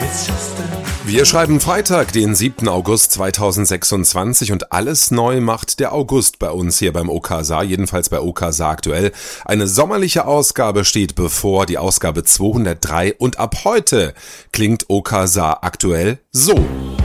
Wir schreiben Freitag, den 7. August 2026 und alles neu macht der August bei uns hier beim OKSA, jedenfalls bei OKSA aktuell. Eine sommerliche Ausgabe steht bevor, die Ausgabe 203 und ab heute klingt OKSA aktuell so.